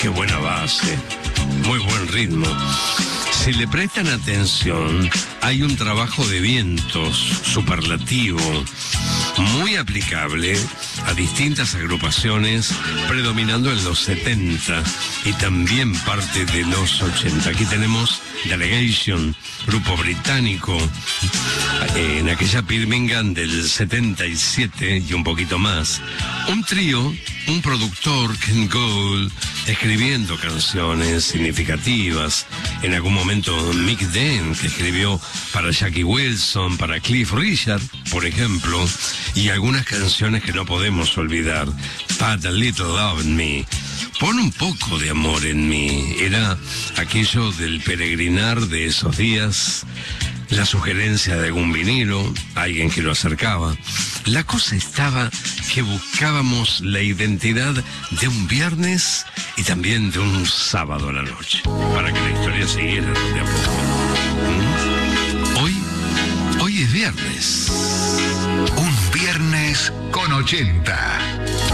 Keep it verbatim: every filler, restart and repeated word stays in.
Qué buena base, muy buen ritmo. Si le prestan atención, hay un trabajo de vientos superlativo, muy aplicable a distintas agrupaciones, predominando en los setenta y también parte de los ochenta. Aquí tenemos Delegation, grupo británico, en aquella Birmingham del setenta y siete y un poquito más. Un trío, un productor, Ken Gold, escribiendo canciones significativas. En algún momento Mick Dean, que escribió para Jackie Wilson, para Cliff Richard, por ejemplo, y algunas canciones que no podemos olvidar. Put a Little Love in Me. Pon un poco de amor en mí. Era aquello del peregrinar de esos días, la sugerencia de algún vinilo, alguien que lo acercaba. La cosa estaba que buscábamos la identidad de un viernes y también de un sábado a la noche, para que la historia siguiera de a poco. ¿Mm? Hoy, hoy es viernes. Un viernes con ochenta.